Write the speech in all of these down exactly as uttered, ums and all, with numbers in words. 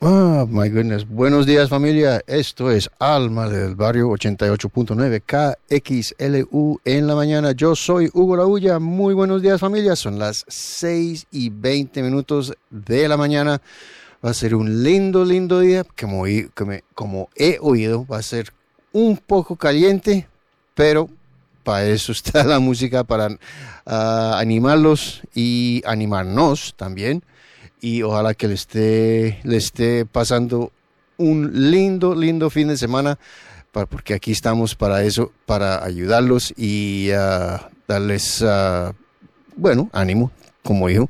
Ah, my goodness. Buenos días, familia. Esto es Alma del Barrio ochenta y ocho punto nueve K X L U en la mañana. Yo soy Hugo Laulla. Muy buenos días, familia. Son las seis y veinte minutos de la mañana. Va a ser un lindo, lindo día. Como, como, como he oído, va a ser un poco caliente, pero para eso está la música, para uh, animarlos y animarnos también. Y ojalá que le esté, le esté pasando un lindo, lindo fin de semana, para, porque aquí estamos para eso, para ayudarlos y uh, darles, uh, bueno, ánimo, como dijo,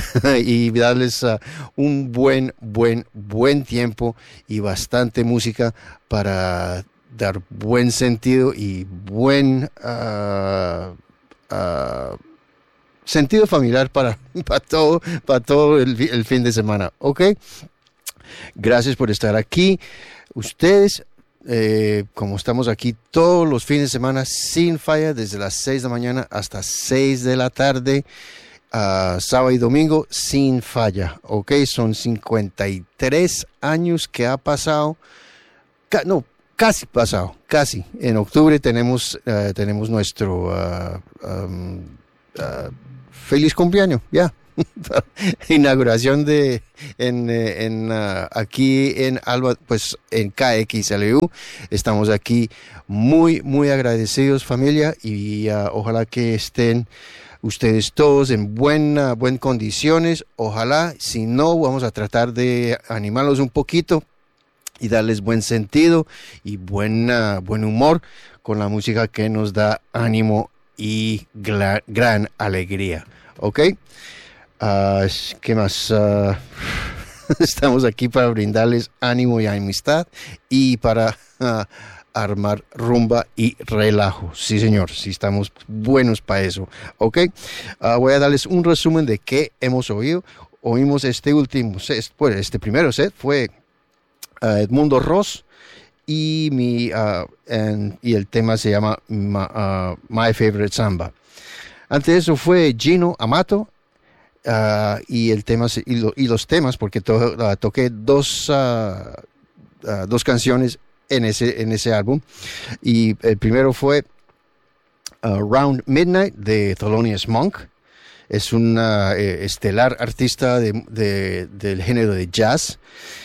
y darles uh, un buen, buen, buen tiempo y bastante música para dar buen sentido y buen uh, uh, sentido familiar para, para todo, para todo el, el fin de semana, ¿ok? Gracias por estar aquí. Ustedes, eh, como estamos aquí todos los fines de semana sin falla, desde las seis de la mañana hasta seis de la tarde, uh, sábado y domingo, sin falla, ¿ok? Son cincuenta y tres años que ha pasado, ca- no, casi pasado, casi. En octubre tenemos, uh, tenemos nuestro... Uh, um, uh, Feliz cumpleaños, ya. Yeah. Inauguración de en, en uh, aquí en Alba, pues en K X L U. Estamos aquí muy, muy agradecidos, familia, y uh, ojalá que estén ustedes todos en buena, buenas condiciones. Ojalá, si no, vamos a tratar de animarlos un poquito y darles buen sentido y buena, buen humor con la música que nos da ánimo y gla- gran alegría. ¿Ok? Uh, ¿Qué más? Uh, estamos aquí para brindarles ánimo y amistad y para uh, armar rumba y relajo. Sí, señor. Sí, estamos buenos para eso. ¿Ok? Uh, voy a darles un resumen de qué hemos oído. Oímos este último set, pues este primero set fue uh, Edmundo Ross. Y, mi, uh, and, y el tema se llama My, uh, My Favorite Samba. Antes de eso fue Gino Amato uh, y, el tema, y, lo, y los temas, porque to, uh, toqué dos, uh, uh, dos canciones en ese, en ese álbum. Y el primero fue uh, Round Midnight de Thelonious Monk. Es un uh, estelar artista de, de, del género de jazz.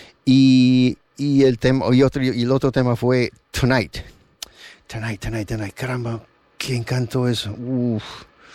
Y... Y el tema y otro y el otro tema fue Tonight. Tonight, Tonight, Tonight. Caramba, ¿quién cantó eso? Uf.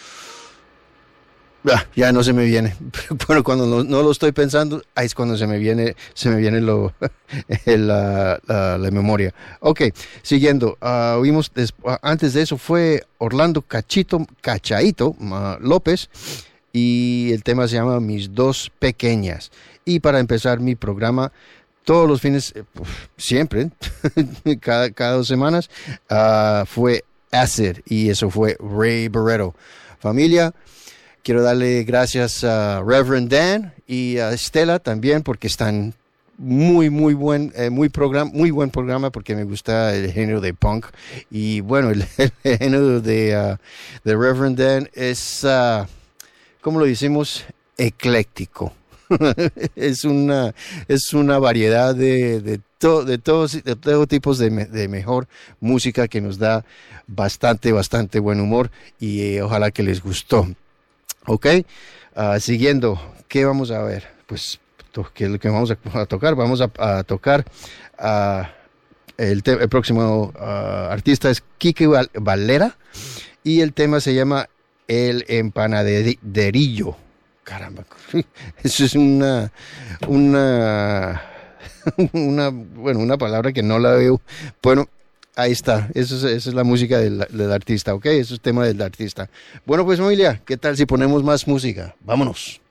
Ah, ya no se me viene. Bueno, cuando no, no lo estoy pensando, ahí es cuando se me viene, se me viene lo, la, la, la memoria. Ok, siguiendo. Uh, oímos des, uh, antes de eso fue Orlando Cachito, Cachaito uh, López. Y el tema se llama Mis Dos Pequeñas. Y para empezar mi programa, todos los fines, siempre, cada, cada dos semanas, uh, fue Acid, y eso fue Ray Barretto. Familia, quiero darle gracias a Reverend Dan y a Estela también, porque están muy, muy buen, eh, muy, programa, muy buen programa, porque me gusta el género de punk. Y bueno, el, el género de, uh, de Reverend Dan es, uh, ¿cómo lo decimos? Ecléctico. es una es una variedad de de, to, de todos de todo tipos de, me, de mejor música que nos da bastante bastante buen humor y eh, ojalá que les gustó. Ok, uh, siguiendo, ¿qué vamos a ver? Pues to, ¿qué es lo que vamos a, a tocar? Vamos a, a tocar uh, el, te, el próximo uh, artista es Kike Val, Valera y el tema se llama El Empanaderillo. Caramba, eso es una, una, una, bueno, una palabra que no la veo. Bueno, ahí está, eso es, esa es la música del, del artista, ¿ok? Eso es tema del artista. Bueno, pues familia, ¿qué tal si ponemos más música? Vámonos.